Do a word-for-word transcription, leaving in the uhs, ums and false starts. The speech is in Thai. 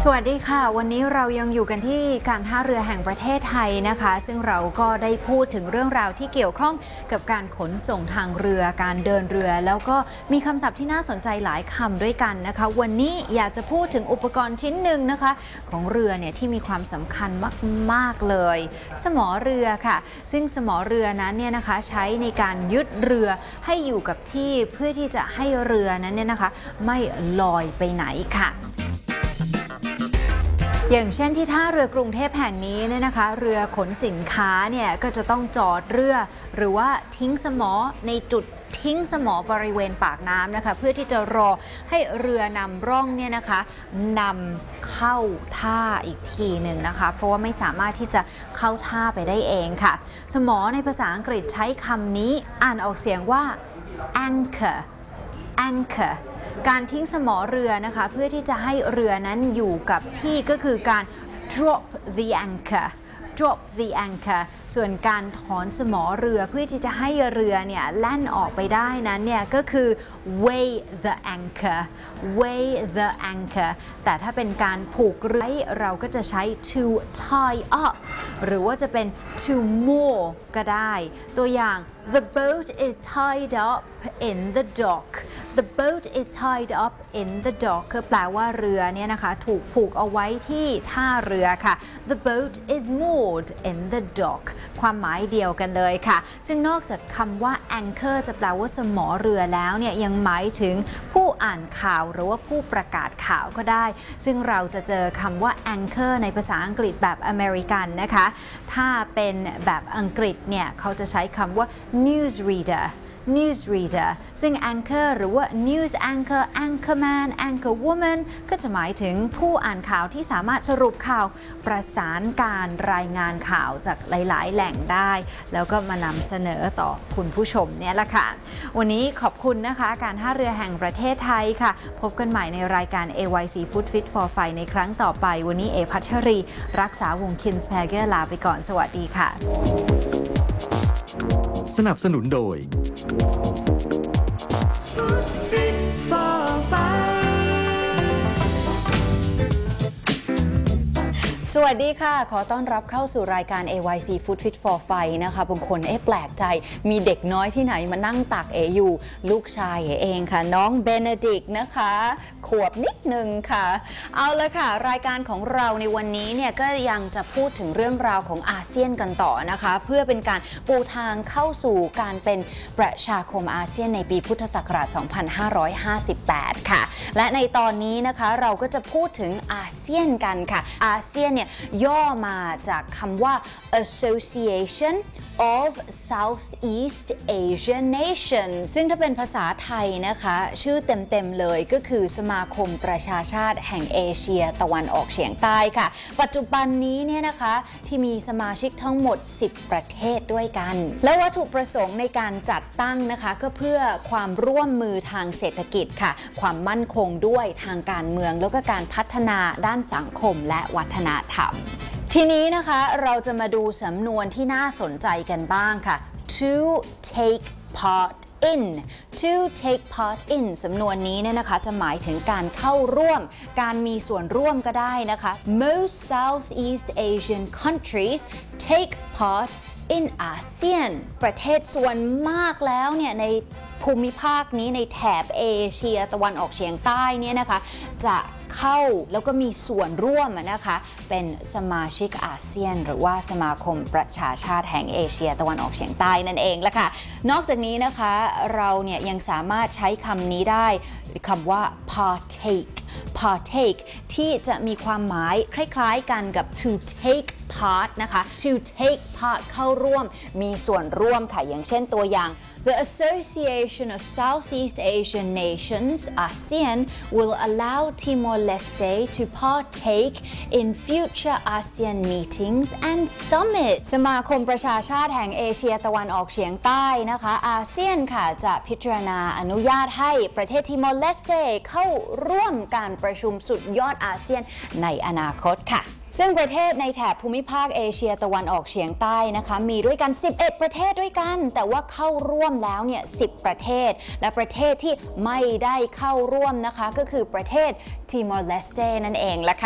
สวัสดีค่ะวันนี้เรายังอยู่กันที่การท่าเรือแห่งประเทศไทยนะคะซึ่งเราก็ได้พูดถึงเรื่องราวที่เกี่ยวข้องกับการขนส่งทางเรือการเดินเรือแล้วก็มีคำศัพท์ที่น่าสนใจหลายคำด้วยกันนะคะวันนี้อยากจะพูดถึงอุปกรณ์ชิ้นหนึ่งนะคะของเรือเนี่ยที่มีความสำคัญมากๆเลยสมอเรือค่ะซึ่งสมอเรือนั้นเนี่ยนะคะใช้ในการยึดเรือให้อยู่กับที่เพื่อที่จะให้เรือนั้นเนี่ยนะคะไม่ลอยไปไหนค่ะอย่างเช่นที่ท่าเรือกรุงเทพแห่งนี้เนี่ยนะคะเรือขนสินค้าเนี่ยก็จะต้องจอดเรือหรือว่าทิ้งสมอในจุดทิ้งสมอบริเวณปากน้ำนะคะเพื่อที่จะรอให้เรือนำร่องเนี่ยนะคะนำเข้าท่าอีกทีหนึ่งนะคะเพราะว่าไม่สามารถที่จะเข้าท่าไปได้เองค่ะสมอในภาษาอังกฤษใช้คำนี้อ่านออกเสียงว่า anchor anchorการทิ้งสมอเรือนะคะเพื่อที่จะให้เรือนั้นอยู่กับที่ก็คือการ drop the anchor drop the anchor ส่วนการถอนสมอเรือเพื่อที่จะให้เรือเนี่ยแล่นออกไปได้นั้นเนี่ยก็คือ weigh the anchor weigh the anchor แต่ถ้าเป็นการผูกเรือเราก็จะใช้ to tie up หรือว่าจะเป็น to moor ก็ได้ตัวอย่าง the boat is tied up in the dock the boat is tied up in the dock คือแปลว่าเรือเนี่ยนะคะถูกผูกเอาไว้ที่ท่าเรือค่ะ the boat is moored in the dock ความหมายเดียวกันเลยค่ะซึ่งนอกจากคำว่า anchor จะแปลว่าสมอเรือแล้วเนี่ยยังหมายถึงผู้อ่านข่าวหรือว่าผู้ประกาศข่าวก็ได้ซึ่งเราจะเจอคำว่า anchor ในภาษาอังกฤษแบบอเมริกันนะคะถ้าเป็นแบบอังกฤษเนี่ยเขาจะใช้คำว่า news reader newsreader ซึ่ง anchor หรือว่า news anchor anchorman anchorwoman ก็จะหมายถึงผู้อ่านข่าวที่สามารถสรุปข่าวประสานการรายงานข่าวจากหลายๆแหล่งได้แล้วก็มานำเสนอต่อคุณผู้ชมเนี่ยแหละค่ะวันนี้ขอบคุณนะคะการท่าเรือแห่งประเทศไทยค่ะพบกันใหม่ในรายการ เอ วาย ซี Food Fit for Fight ในครั้งต่อไปวันนี้เอพัชรีรักษาวงศ์คินส์แพเกอร์ลาไปก่อนสวัสดีค่ะสนับสนุนโดยสวัสดีค่ะขอต้อนรับเข้าสู่รายการ เอ วาย ซี Food Fit for Fight นะคะบางคนเอ๊ะแปลกใจมีเด็กน้อยที่ไหนมานั่งตักเออยู่ลูกชายเอเองค่ะน้องเบเนดิกนะคะขวบนิดนึงค่ะเอาละค่ะรายการของเราในวันนี้เนี่ยก็ยังจะพูดถึงเรื่องราวของอาเซียนกันต่อนะคะเพื่อเป็นการปูทางเข้าสู่การเป็นประชาคมอาเซียนในปีพุทธศักราช สองพันห้าร้อยห้าสิบแปด ค่ะและในตอนนี้นะคะเราก็จะพูดถึงอาเซียนกันค่ะอาเซียนเนี่ยย่อมาจากคำว่า Association of Southeast Asian Nations ซึ่งถ้าเป็นภาษาไทยนะคะชื่อเต็มๆเลยก็คือสมาคมประชาชาติแห่งเอเชียตะวันออกเฉียงใต้ค่ะปัจจุบันนี้เนี่ยนะคะที่มีสมาชิกทั้งหมดสิบประเทศด้วยกันและวัตถุประสงค์ในการจัดตั้งนะคะก็เพื่อความร่วมมือทางเศรษฐกิจค่ะความมั่นคงด้วยทางการเมืองแล้วก็การพัฒนาด้านสังคมและวัฒนธรรมทีนี้นะคะเราจะมาดูสำนวนที่น่าสนใจกันบ้างค่ะ to take part in to take part in สำนวนนี้เนี่ยนะคะจะหมายถึงการเข้าร่วมการมีส่วนร่วมก็ได้นะคะ most Southeast Asian countries take part in อาเซียนประเทศส่วนมากแล้วเนี่ยในภูมิภาคนี้ในแถบเอเชียตะวันออกเฉียงใต้เนี่ยนะคะจะเข้าแล้วก็มีส่วนร่วมนะคะเป็นสมาชิกอาเซียนหรือว่าสมาคมประชาชาติแห่งเอเชียตะวันออกเฉียงใต้นั่นเองละค่ะนอกจากนี้นะคะเราเนี่ยยังสามารถใช้คำนี้ได้คำว่า partake partake ที่จะมีความหมายคล้ายๆกันกับ to take part นะคะ to take part เข้าร่วมมีส่วนร่วมค่ะอย่างเช่นตัวอย่างThe Association of Southeast Asian Nations (อาเซียน) will allow Timor-Leste to partake in future อาเซียน meetings and summits สมาคมประชาชาติแห่งเอเชียตะวันออกเฉียงใต้นะคะอาเซียนค่ะจะพิจารณาอนุญาตให้ประเทศ Timor-Leste เข้าร่วมการประชุมสุดยอดอาเซียนในอนาคตค่ะซึ่งประเทศในแถบภูมิภาคเอเชียตะวันออกเฉียงใต้นะคะมีด้วยกันสิบเอ็ดประเทศด้วยกันแต่ว่าเข้าร่วมแล้วเนี่ยสิบประเทศและประเทศที่ไม่ได้เข้าร่วมนะคะก็คือประเทศ Timor-Leste นั่นเองละค่ะ